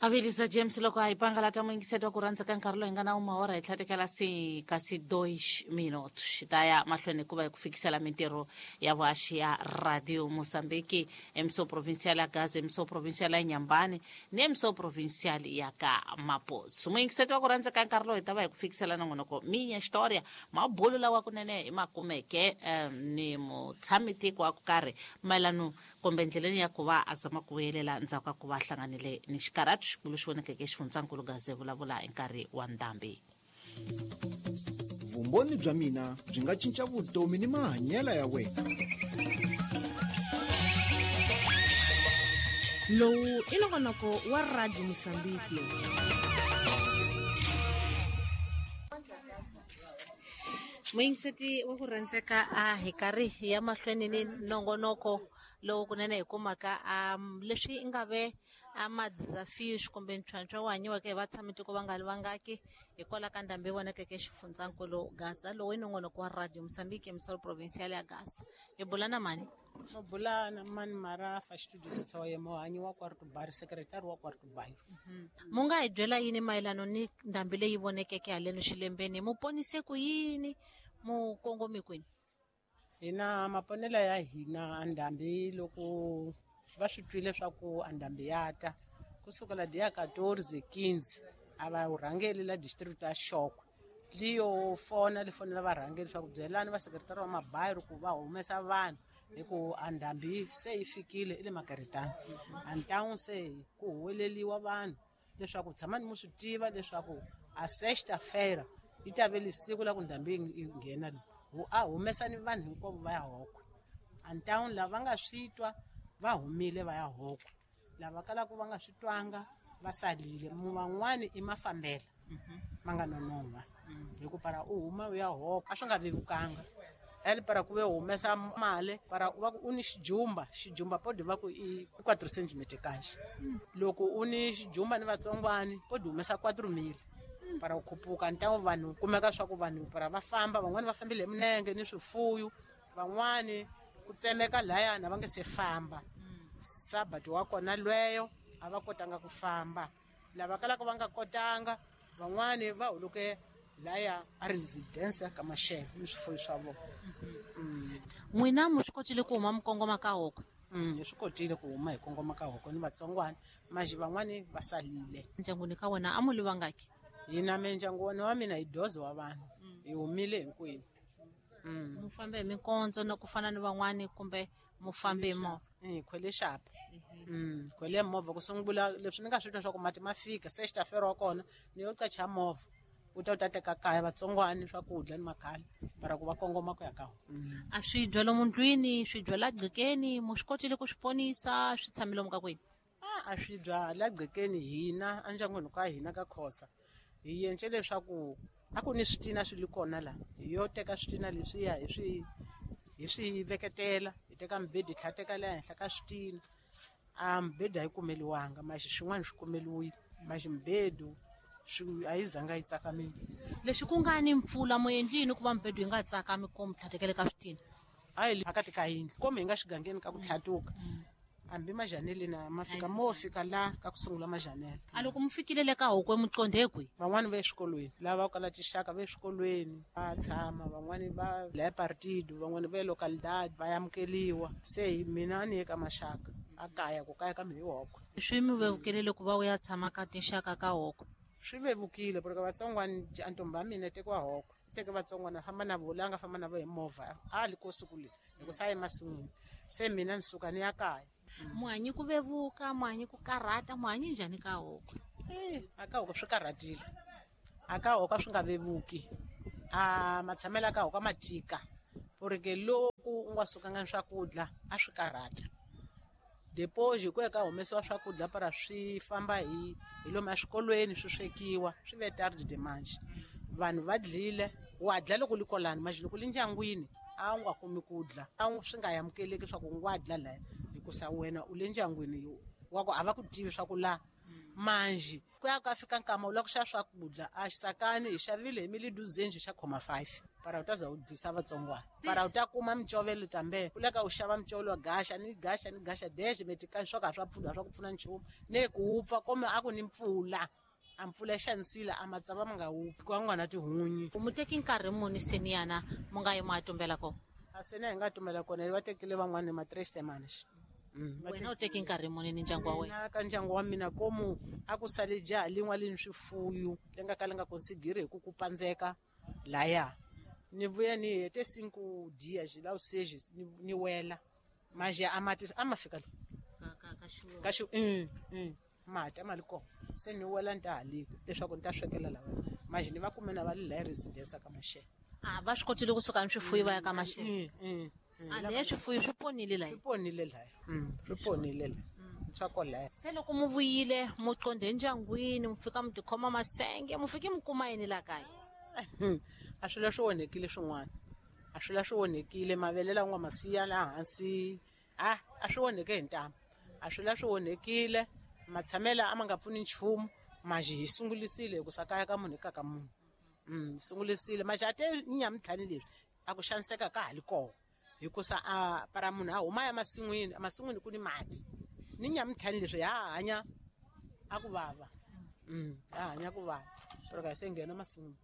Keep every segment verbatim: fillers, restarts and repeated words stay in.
Avilisa James loko a ipangala ta mwingiseto ku rhandza ka nkarhi loyi nga na uma hora hi tlhatekela si kasi dois minutos xitaya mahlweni ku va ku fikisela mintirho ya vaxi ya radio Mozambique emso provincial ya Gaza emso provincial ya Nyambani ni emso provincial ya ka Maputo mwingiseto ku rhandza ka nkarhi loyi ta va hi ku fikisela nongonoko minya historia mabulu lawa kunene makumeke ni mutsamitiko wa ku karhi mayelano kumbe ndleleni ya ku va azama ku yelela ndzhaku ka ku va hlanganile ni xikarati xikulu xi vonekeke xifundzakulu Gaza vulavula hi nkarhi wa ndhambi. Vumbhoni bya mina byi nga cinca vutomi ni mahanyelo ya wena. Lowu i nongonoko wa Radio Mozambique. Mwingiseti wa ku rhandzeka a hi karhi ya mahlweni ni nongonoko lowu kunene hi kumaka um leswi nga ve ama desafio xikombe ntlhantlho wa hanyiwaka hi vatshamiseko va nga vangaki hikwalaho ka ndhambi vonekeke xifundzakulu Gaza lowu i nongonoko wa Radio Mozambique emisoro provincial ya Gaza hi bula na mani mo bula na mani Marafa studio Sithoye muhanyi wa Kwartu Bar secretary wa Kwartu Bar. mu nga hi byela yini mayelano ni ndhambi leyi vonekeke haleno xilembeni mu ponise ku yini mu kongomi kwini Hina maponela ya hina andhambi loko va swi twile swa ku andhambi yata kusukela dia fourteen quinze ava urhangeli la district ya Shoko liyo fona le fonela varhangeli swa ku byelani va secretary wa mabayiro ku va humesa vanhu hi ku andhambi se ifikile ile makaritani antawu se ku huweleliwa vanhu leswaku tshamani mu swi tiva leswaku a sexta feira itaveli siku la ku ndhambi ingena a humesani vanhu hinkwavo va ya hoko antawu lava nga switwa va humile va ya hoko lava kalaka va nga switwanga va salile mu van'wani i mafambela ma nga nononga hi ku para u huma u ya hoko a swi nga vevukanga eli para ku ve humesa mali para va ku u ni xijumba xijumba podi va ku i four centimeter kaxe loko u ni xijumba ni vatsongwani podi humesa four mil para ukhupuka ntawo vanhu kumeka swa ku vanhu para va famba van'wani va fambile hi minenge ni swifuyu van'wani ku tsemeka layana va nge se famba sabati wa kona lweyo a va kotanga ku famba lava kalaka va nga kotanga van'wani va huluke laya a residence ya ka Mashele ni swifuyu swa vona n'wina mu swi kotile ku huma mukongoma ka hoko hi swi kotile ku huma hi kongoma ka hoko ni vatsongwana maji van'wani va salile ndyangwini ka wena a mu li vangaki hina mendyangwini wa mina hi doze wa vanhu hi humile hinkwenu mu fambe hi mikondzo na ku fana ni van'wani kumbe mu fambe hi movha hi khwele xapa mm khwele movha ku sungula leswi ni nga swi twa swa ku mati ma fika se xitafero wa kona ni yo qacha movha u ta u ta teka kaya vatsongwani swakudya ni makhala para ku va kongoma ku ya ka a swi byalo mundlwini swi byala gcekeni mu swi kotile ku swi ponisa swi tshamile mu ka kwini a a swi byala gcekeni hina andyangwini ka hina ka Khosa hi yence leswaku a ku ni switina swi li kona la hi yo teka switina leswiya hi swi hi swi veketela hi teka mbedi hi tlhateka le henhla ka switina a mbedi a yi kumeliwanga maxi swin'wana swi kumeliwile maxi mbedu swi a yi zanga yi tsakamile leswi ku nga ni mpfula mo endlini ku va mbedu yi nga tsakami ko mu tlhatekele ka switina a hi phakati ka yindlu kombe hi nga xigangeni ka ku tlhatuka hambi majanele na ma fika mo fika la ka ku sungula majanele a loko mu fikile le ka hoko mu conde kwi van'wani va eswikolweni lava kala tixaka va eswikolweni va tshama van'wani va le partido van'wani va localidade va yamukeliwa se mina ni eka maxaka a kaya ku kaya ka mi hoko swi mi vevukile ku va u ya tshama ka tinxaka ka hoko swi vevukile porque vatsongwani antomba mina tekwa hoko teke vatsongwana famba na volanga famba na vo hi movha a li ko sukule hi ku sa emasin'wini se mina ni suka ni ya kaya muhanyi ku vevuka muhanyi ku karhata muhanyi njhani ka hoko eh aka hoko swi karhatile aka hoko swi nga vevuki a matshamela ka hoko matika porque loko u nga sukanga swakudya a swi karhata deposit ku eka humesiwa swakudya para swi famba hi hi lomu eswikolweni swi swekiwa swi ve tarde de manche vanhu va dlile wa dla loko likolani maji loko lindyangwini a wu nga kumi ku dya a swi nga yamukeleki swa ku ngwa dla laya hikusa wena u le ndyangwini wa ku a va ku tivi swa ku la manji ku ya ka fika nkama u lava ku xava swakudya a xisakani hi xavile hi mili duzenji xa khoma five para u ta za u dyisa vatsongwana para u ta kuma micovelo tambe u leka u xava micovelo wa gaxa ni gaxa ni gaxa deshe metika swo ka swa pfuna swa ku pfuna nchumu ne ku upfa kome a ku ni mpfula a mpfula ya xanisile a matsava ma nga upfi ku n'wana tihunyi mu teki nkarhi muni seniyana mu nga yi mu atumbela kona a sene hi nga tumela kona va tekile van'wana ma three semanas wena u teki nkarhi muni ni ndyangu wa wena na ka ndyangu wa mina komu a ku sale jaha lin'wa leni swifuyu le nga ka le nga konsigiri hi ku ku pandzeka laya ni vuya ni hete cinco dias la useji ni, ni wela maja amati ama fika ka xu mm mm mati ama liko se ni wela nta haliko leswaku ni ta swekela lava maja ni va kume na va le residence ka Mashele ah va swi kotile kusuka ni swifuyi va ya ka Mashele mm a le swifuyi swi ponile la swi ponile laya mm swi ponile la swa kolaya se loko mu vuyile mu qonde ndyangwini mu fika mu tikhoma masenge mu fike mu kuma yini la kaya a swilo swi onhekile swin'wana a swilo swi onhekile mavele lawa masiya la hansi a a swi onheke hi ntama a swilo swi onhekile matshamela a ma nga pfuni nchumu maji hi sungulisile ku sakaya ka munhu ka ka munhu mm sungulisile majate nyamthani leswi a ku xaniseka ka haliko hikusa a para munhu a huma ya masin'wini masin'wini ku ni mati ni nyamthani leswi ya hanya a ku vava mm ya hanya ku vava pero ka se nghena masin'wini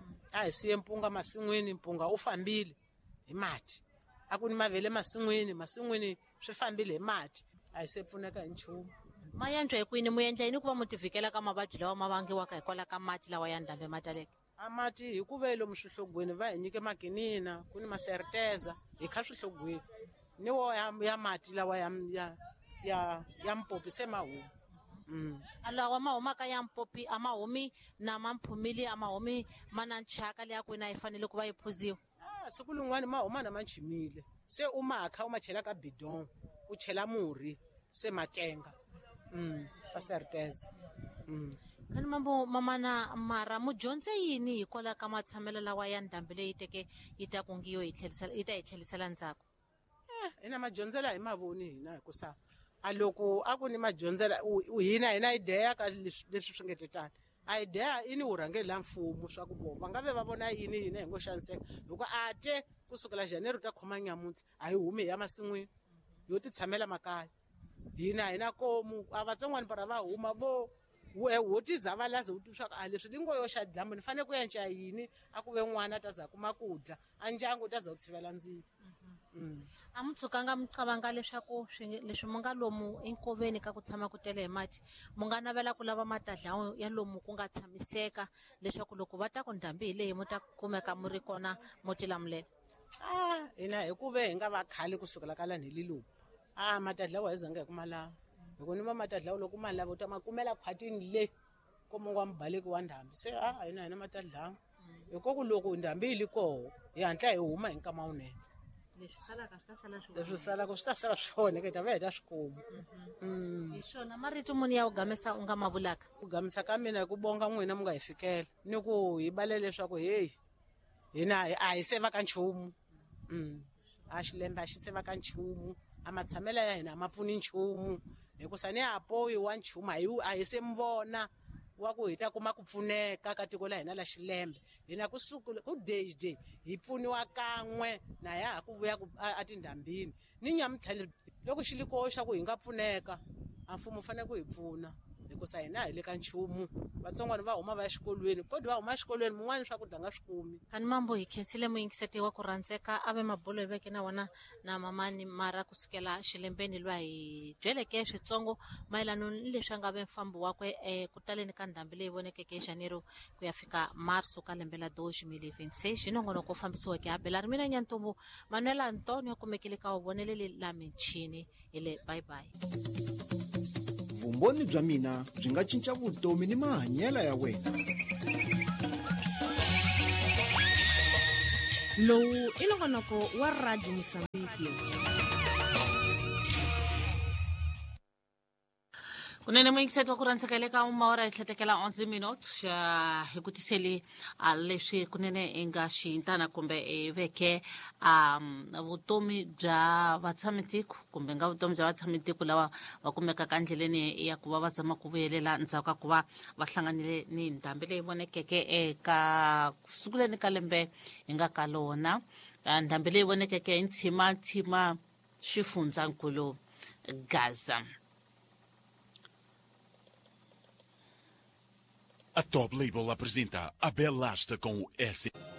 a hi siye mpunga masin'wini mpunga u fambile hi mati a ku ni mavele masin'wini masin'wini swi fambile hi mati a hi se pfuneka hi nchumu ma yanjwa hi kwini mu endla yini ku va mu tivikela ka mavabyi lawa ma vangiwaka hikwalaho ka mati lawa ya ndhambi mataleke a mati hi ku ve lomu swihlogweni va hi nyike makinina ku ni maseriteza hi kha swihlogweni ni wo ya, ya mati lawa ya ya ya, ya mpopi se ma huma mm alawa ma humaka ya mpopi a ma humi na mamphumili a ma humi ma na nchaka leya kwini a yi fanele ku va yi phuziwa ah siku lin'wana ma huma na manchimile se u ma kha u ma chela ka bidon u chela murhi se matenga mm faseriteza mm kani mambo mamana mara mu dyondze yini hikwalaho ka matshamelo lawa ya ndhambi leyi teke yi ta kungiyo yi tlherisela yi ta yi tlherisela ndzhaku eh ina madyondzela hi mavoni hina hikusa a loko a ku ni madyondzela hina hina idea ka leswi swi ngetetana a idea ini urhangeli la mfumo swa ku vona va nga ve va vona yini hina hi ngo xaniseka hikuva a te kusukela January ta khoma nyamuntlha a yi humi ya masin'wini yo ti tshamela makaya hina hina komu a vatson'wana para va huma vo we wo ti zava laze utiswa a leswi lingo yo xa dlambo ni fane ku yanca yini a ku ve n'wana ta za kuma kudla a ndyangu ta za u tshivela ndzilo mm a mu tshukanga mi cabanga leswaku leswi mu nga lomu enkoveni ka ku tshama ku tele hi mati mu nga navela ku lava matadlawo ya lomu ku nga tshamiseka leswaku loko va ta ku ndhambi hi leyi mu ta kumeka mu ri kona mo tilamulela ah hina hi ku ve hi nga va khale kusukela ka lani lilumu ah matadlawo hi zanga hi ku malava loko ni va matadlawo loko ma lava u ta makumela khwatini le komo wa mbaleki wa ndhambi se ah hina hina matadlawo hikoku loko ndhambi yi li koho hi hantla hi huma hi nkama wunene leswi salaka swi ta sala swi leswi salaka swi ta sala swona ke ta va hi ta swi kuma mm hi swona marito muni ya u gamesa u nga ma vulaka ku gamisa ka mina hi ku bonga n'wina mu nga hi fikela ni ku hi bale leswaku heyi hina a hi seva ka nchumu mm a xilembe a xi seva ka nchumu a matshamela ya hina a ma pfuni nchumu hikusa ni apoyi wa nchumu a hi a hi se mvona wa ku hi ta kuma ku pfuneka ka tiko la hina la xilembe hina kusuku ku day day hi pfuniwa kan'we na ya ha ku vuya a tindhambini ni nyamutlhele loko xi liko xa ku hi nga pfuneka a mfumo u fanele ku hi pfuna hikusa hina hi le ka nchumu vatsongwana va huma va ya xikolweni kodwa va huma xikolweni mun'wana swakudya nga swi kumi kani mambo hi khensile muyingiseti wa ku rhandzeka a ve mabolo hi veke na wona na mamani mara kusukela xilembeni lwa hi byeleke switsongo mayelano ni leswi a nga ve mfambo wakwe um ku taleni ka ndhambi leyi vonekeke hi Janeiro ku ya fika marso ka lembe la deux mille vingt-six hi nongonoko fambisiweke ha bela ri mina nyantombo Manuel Antonio kumekile ka uvoneleli la michini hi le bye bye vumbhoni bya mina byi nga cinca vutomi ni mahanyelo ya wena. Lowu i nongonoko wa Radio Mozambique. kunene moyingiseti wa ku randzeka le ka uma ora hi tlhetekela onze minute xa hi ku tiseli a leswi kunene i nga xiyintana kumbe i veke um vutomi bya vatshamitikulu kumbe nga vutomi bya vatshamitikulu lava va kumekaka endleleni ya ku va va zama ku vuyelela ndzhaku ka ku va va hlanganile ni ndhambi leyi vonekeke eka kusunguleni ka lembe hi nga ka lona ndhambi leyi vonekeke hi ntshimantsima xifundzankulu Gaza. A Top Label apresenta a Bela Asta com o S.